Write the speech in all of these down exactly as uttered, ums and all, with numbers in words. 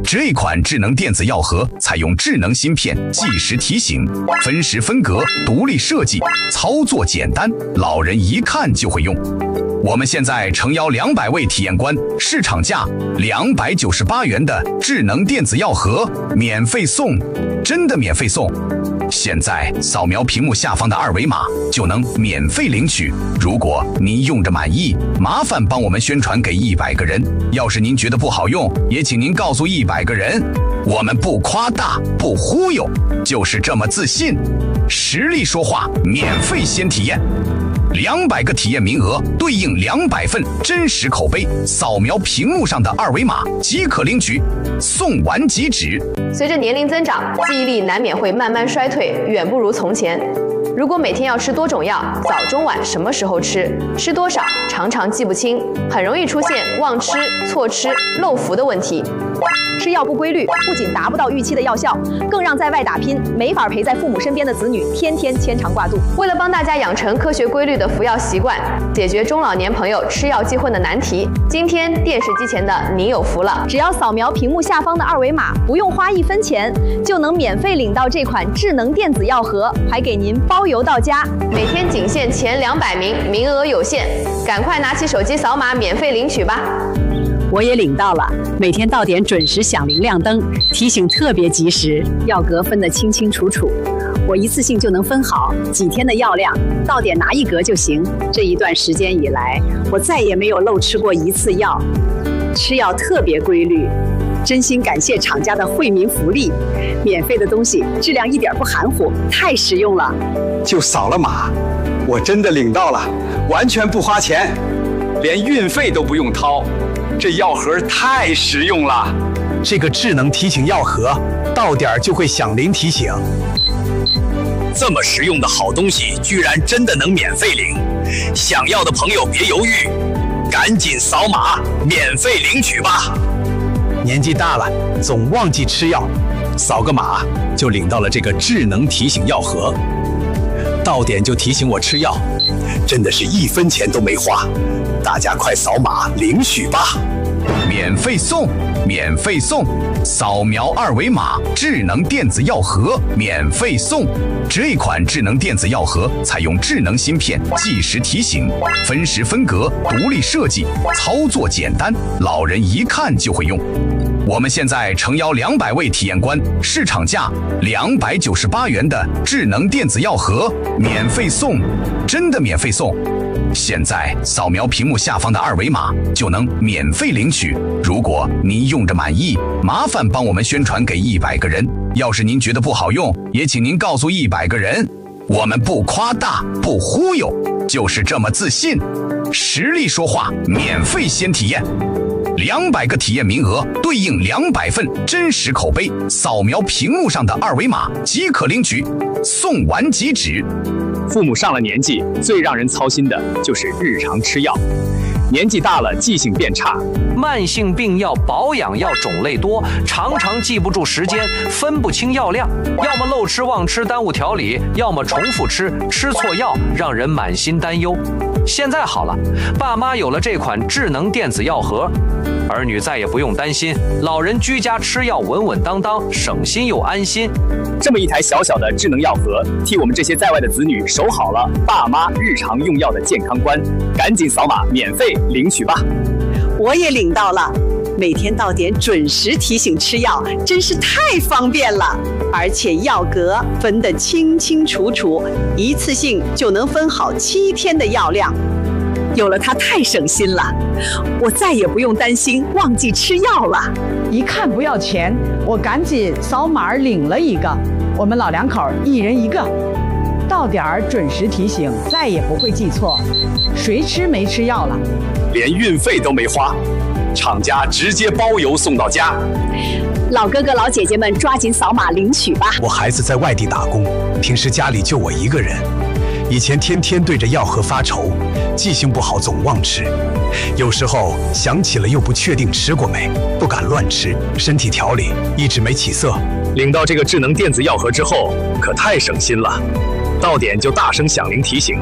这款智能电子药盒采用智能芯片，计时提醒，分时分格，独立设计，操作简单，老人一看就会用。我们现在诚邀两百位体验官，市场价两百九十八元的智能电子药盒免费送，真的免费送！现在扫描屏幕下方的二维码就能免费领取。如果您用着满意，麻烦帮我们宣传给一百个人。要是您觉得不好用，也请您告诉一百个人。我们不夸大，不忽悠，就是这么自信。实力说话，免费先体验。两百个体验名额对应两百份真实口碑，扫描屏幕上的二维码即可领取，送完即止。 随着年龄增长，记忆力难免会慢慢衰退，远不如从前。如果每天要吃多种药，早中晚什么时候吃，吃多少，常常记不清，很容易出现忘吃、错吃、漏服的问题。 吃药不规律，不仅达不到预期的药效，更让在外打拼、没法陪在父母身边的子女天天牵肠挂肚。 为了帮大家养成科学规律的服药习惯，解决中老年朋友吃药记混的难题，今天电视机前的你有福了！ 只要扫描屏幕下方的二维码，不用花一分钱，就能免费领到这款智能电子药盒，还给您包邮到家。 每天仅限前两百名，名额有限，赶快拿起手机扫码免费领取吧！ 我也领到了，每天到点准时响铃亮灯，提醒特别及时，药格分得清清楚楚，我一次性就能分好几天的药量，到点拿一格就行。这一段时间以来，我再也没有漏吃过一次药，吃药特别规律。真心感谢厂家的惠民福利，免费的东西质量一点不含糊，太实用了。 就扫了码，我真的领到了，完全不花钱，连运费都不用掏。这药盒太实用了， 这个智能提醒药盒到点就会响铃提醒。 这么实用的好东西，居然真的能免费领！想要的朋友别犹豫，赶紧扫码免费领取吧！ 年纪大了，总忘记吃药，扫个码就领到了这个智能提醒药盒，到点就提醒我吃药，真的是一分钱都没花。大家快扫码领取吧！ 免费送，免费送！扫描二维码，智能电子药盒免费送。这款智能电子药盒采用智能芯片，计时提醒，分时分格，独立设计，操作简单，老人一看就会用。我们现在诚邀两百位体验官，市场价两百九十八元的智能电子药盒免费送，真的免费送！现在扫描屏幕下方的二维码就能免费领取。如果您用着满意，麻烦帮我们宣传给一百个人。要是您觉得不好用，也请您告诉一百个人。我们不夸大，不忽悠，就是这么自信。实力说话，免费先体验。两百个体验名额对应两百份真实口碑，扫描屏幕上的二维码即可领取，送完即止。 父母上了年纪，最让人操心的就是日常吃药。年纪大了，记性变差， 慢性病药、保养药种类多，常常记不住时间，分不清药量，要么漏吃忘吃耽误调理，要么重复吃，吃错药，让人满心担忧。现在好了，爸妈有了这款智能电子药盒，儿女再也不用担心，老人居家吃药稳稳当当，省心又安心。 这么一台小小的智能药盒，替我们这些在外的子女守好了爸妈日常用药的健康关。赶紧扫码免费领取吧！ 我也领到了，每天到点准时提醒吃药，真是太方便了。而且药格分得清清楚楚，一次性就能分好七天的药量。有了它太省心了，我再也不用担心忘记吃药了。 一看不要钱，我赶紧扫码领了一个，我们老两口一人一个，到点儿准时提醒，再也不会记错。谁吃没吃药了？ 连运费都没花，厂家直接包邮送到家。 老哥哥老姐姐们抓紧扫码领取吧！ 我孩子在外地打工，平时家里就我一个人，以前天天对着药盒发愁，记性不好总忘吃，有时候想起了又不确定吃过没，不敢乱吃，身体调理一直没起色。 领到这个智能电子药盒之后，可太省心了，到点就大声响铃提醒，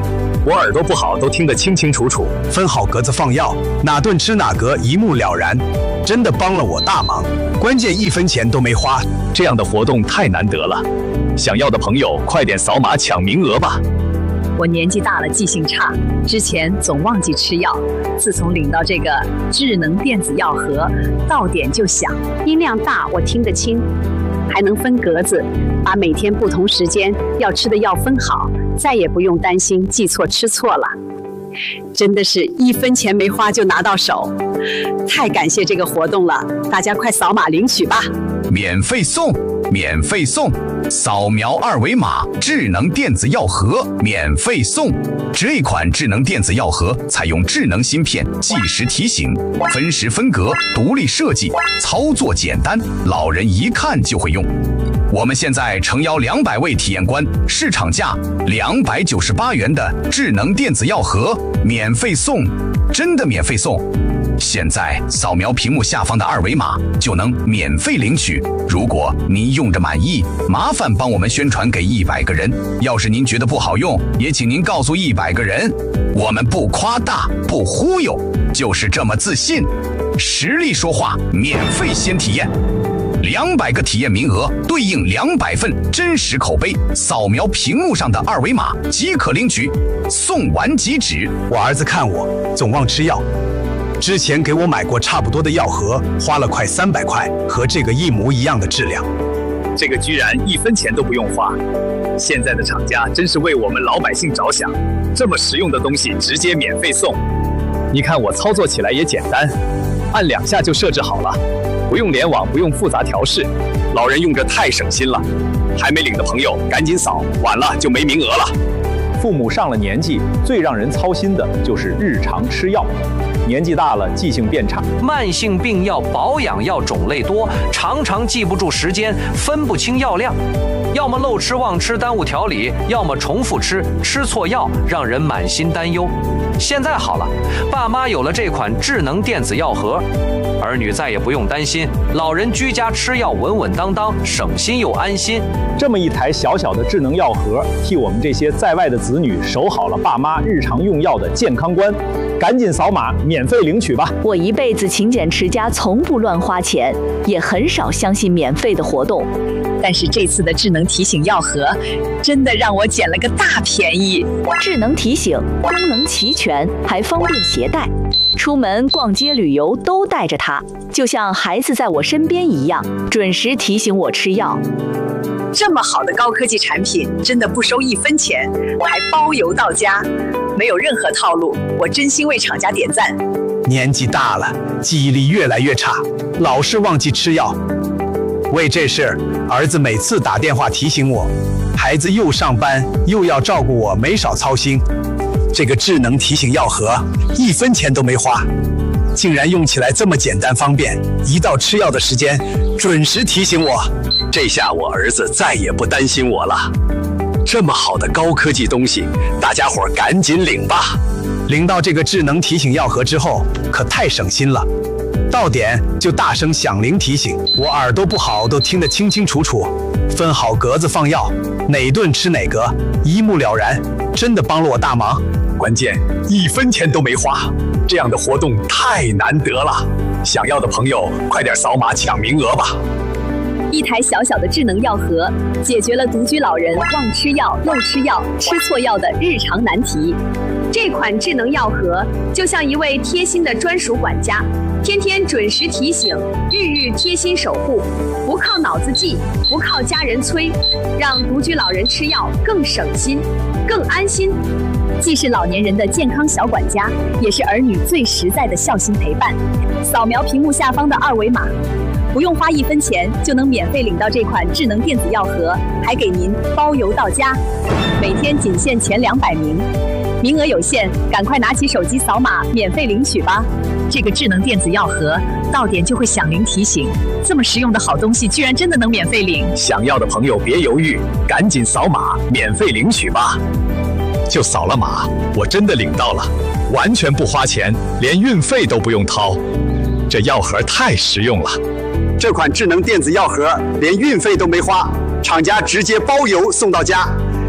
我耳朵不好都听得清清楚楚。 分好格子放药，哪顿吃哪格，一目了然，真的帮了我大忙。关键一分钱都没花， 这样的活动太难得了，想要的朋友快点扫码抢名额吧。 我年纪大了，记性差，之前总忘记吃药。自从领到这个智能电子药盒，到点就响，音量大，我听得清，还能分格子，把每天不同时间要吃的药分好，再也不用担心记错吃错了。真的是一分钱没花就拿到手，太感谢这个活动了，大家快扫码领取吧！ 免费送，免费送！扫描二维码，智能电子药盒免费送。这款智能电子药盒采用智能芯片，计时提醒，分时分格，独立设计，操作简单，老人一看就会用。我们现在诚邀两百位体验官，市场价两百九十八元的智能电子药盒免费送，真的免费送！现在扫描屏幕下方的二维码就能免费领取。如果您用着满意，麻烦帮我们宣传给一百个人。要是您觉得不好用，也请您告诉一百个人。我们不夸大，不忽悠，就是这么自信。实力说话，免费先体验。两百个体验名额对应两百份真实口碑，扫描屏幕上的二维码即可领取，送完即止。 我儿子看我总忘吃药，之前给我买过差不多的药盒，花了快三百块，和这个一模一样的质量。 这个居然一分钱都不用花，现在的厂家真是为我们老百姓着想，这么实用的东西直接免费送。你看我操作起来也简单，按两下就设置好了。不用联网，不用复杂调试，老人用着太省心了。还没领的朋友赶紧扫，晚了就没名额了。 父母上了年纪，最让人操心的就是日常吃药。年纪大了，记性变差， 慢性病药、保养药种类多，常常记不住时间，分不清药量。要么漏吃忘吃耽误调理，要么重复吃，吃错药让人满心担忧。现在好了，爸妈有了这款智能电子药盒，儿女再也不用担心，老人居家吃药稳稳当当，省心又安心。 这么一台小小的智能药盒，替我们这些在外的子女守好了爸妈日常用药的健康关。赶紧扫码免费领取吧！ 我一辈子勤俭持家，从不乱花钱，也很少相信免费的活动。 但是这次的智能提醒药盒，真的让我捡了个大便宜。 智能提醒功能齐全，还方便携带，出门逛街旅游都带着它，就像孩子在我身边一样，准时提醒我吃药。 这么好的高科技产品，真的不收一分钱，还包邮到家，没有任何套路，我真心为厂家点赞。 年纪大了，记忆力越来越差，老是忘记吃药。为这事，儿子每次打电话提醒我，孩子又上班又要照顾我，没少操心。这个智能提醒药盒，一分钱都没花，竟然用起来这么简单方便，一到吃药的时间，准时提醒我。 这下我儿子再也不担心我了。这么好的高科技东西，大家伙赶紧领吧！ 领到这个智能提醒药盒之后，可太省心了。到点就大声响铃提醒，我耳朵不好都听得清清楚楚。分好格子放药，哪顿吃哪格，一目了然，真的帮了我大忙。 关键一分钱都没花，这样的活动太难得了。想要的朋友快点扫码抢名额吧！ 一台小小的智能药盒，解决了独居老人忘吃药、漏吃药、吃错药的日常难题。这款智能药盒就像一位贴心的专属管家，天天准时提醒，日日贴心守护，不靠脑子记，不靠家人催，让独居老人吃药更省心、更安心。既是老年人的健康小管家，也是儿女最实在的孝心陪伴。扫描屏幕下方的二维码，不用花一分钱就能免费领到这款智能电子药盒，还给您包邮到家。每天仅限前两百名，名额有限，赶快拿起手机扫码免费领取吧！ 这个智能电子药盒到点就会响铃提醒，这么实用的好东西居然真的能免费领！ 想要的朋友别犹豫，赶紧扫码免费领取吧！ 就扫了码，我真的领到了，完全不花钱，连运费都不用掏。这药盒太实用了。 这款智能电子药盒连运费都没花，厂家直接包邮送到家。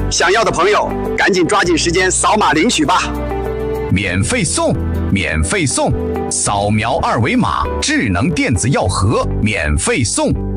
想要的朋友赶紧抓紧时间扫码领取吧！ 免费送，免费送，扫描二维码，智能电子药盒免费送。